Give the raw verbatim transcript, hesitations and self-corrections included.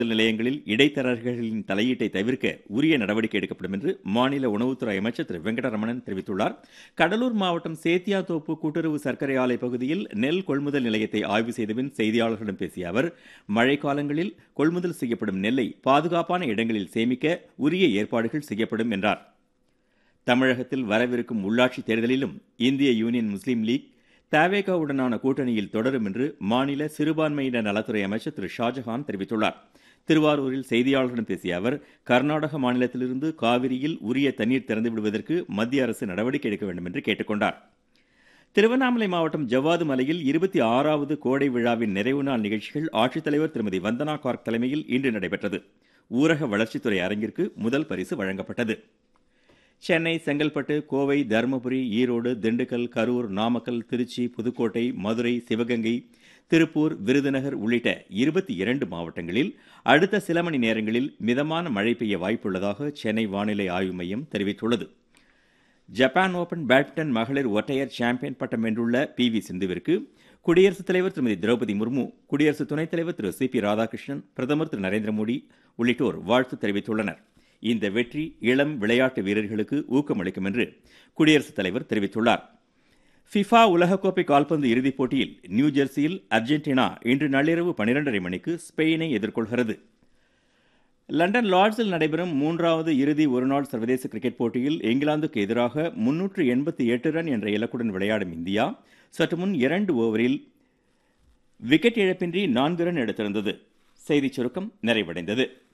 நிலையங்களில் இடைத்தரகர்களின் தலையீட்டை தவிர்க்க உரிய நடவடிக்கை எடுக்கப்படும் என்று மாநில உணவுத்துறை அமைச்சர் திரு வெங்கடரமணன் தெரிவித்துள்ளார். கடலூர் மாவட்டம் சேத்தியாத்தோப்பு கூட்டுறவு சர்க்கரை ஆலை பகுதியில் நெல் கொள்முதல் நிலையத்தை ஆய்வு செய்தபின் செய்தியாளர்களிடம் பேசிய அவர், மழைக்காலங்களில் கொள்முதல் செய்யப்படும் நெல்லை பாதுகாப்பான இடங்களில் சேமிக்க உரிய ஏற்பாடுகள் செய்யப்படும் என்றார். தமிழகத்தில் வரவிருக்கும் உள்ளாட்சி தேர்தலிலும் இந்திய யூனியன் முஸ்லீம் லீக் தவேகாவுடனான கூட்டணியில் தொடரும் என்று மாநில சிறுபான்மையினர் நலத்துறை அமைச்சர் திரு ஷாஜஹான் தெரிவித்துள்ளார். திருவாரூரில் செய்தியாளர்களிடம் பேசிய அவர், கர்நாடக மாநிலத்திலிருந்து காவிரியில் உரிய தண்ணீர் திறந்து விடுவதற்கு மத்திய அரசு நடவடிக்கை எடுக்க வேண்டும் என்று கேட்டுக்கொண்டார். திருவண்ணாமலை மாவட்டம் ஜவ்வாது மலையில் இருபத்தி ஆறாவது கோடை விழாவின் நிறைவு நாள் நிகழ்ச்சிகள் ஆட்சித்தலைவர் திருமதி வந்தனா கார்க் தலைமையில் இன்று நடைபெற்றது. ஊரக வளர்ச்சித்துறை அரங்கிற்கு முதல் பரிசு வழங்கப்பட்டது. சென்னை, செங்கல்பட்டு, கோவை, தருமபுரி, ஈரோடு, திண்டுக்கல், கரூர், நாமக்கல், திருச்சி, புதுக்கோட்டை, மதுரை, சிவகங்கை, திருப்பூர், விருதுநகர் உள்ளிட்ட இருபத்தி இரண்டு மாவட்டங்களில் அடுத்த சில மணி நேரங்களில் மிதமான மழை பெய்ய வாய்ப்புள்ளதாக சென்னை வானிலை ஆய்வு மையம் தெரிவித்துள்ளது. ஜப்பான் ஓபன் பேட்மிண்டன் மகளிர் ஒற்றையர் சாம்பியன் பட்டம் வென்றுள்ள பி வி சிந்துவிற்கு குடியரசுத் தலைவர் திருமதி திரௌபதி முர்மு, குடியரசு துணைத் தலைவர் திரு சி பி ராதாகிருஷ்ணன், பிரதமர் திரு நரேந்திர மோடி உள்ளிட்டோர் வாழ்த்து தெரிவித்துள்ளனர். இந்த வெற்றி இளம் விளையாட்டு வீரர்களுக்கு ஊக்கமளிக்கும் என்று குடியரசுத் தலைவர் தெரிவித்துள்ளார். ஃபிஃபா உலகக்கோப்பை கால்பந்து இறுதிப் போட்டியில் நியூஜெர்சியில் அர்ஜென்டினா இன்று நள்ளிரவு பனிரெண்டரை மணிக்கு ஸ்பெயினை எதிர்கொள்கிறது. லண்டன் லார்ட்ஸில் நடைபெறும் மூன்றாவது இறுதி ஒருநாள் சர்வதேச கிரிக்கெட் போட்டியில் இங்கிலாந்துக்கு எதிராக முன்னூற்று எண்பத்தி எட்டு ரன் என்ற இலக்குடன் விளையாடும் இந்தியா சற்று முன் இரண்டு ஓவரில் விக்கெட் இழப்பின்றி நான்கு ரன் எடுத்திருந்தது. செய்திச் சுருக்கம் நிறைவடைந்தது.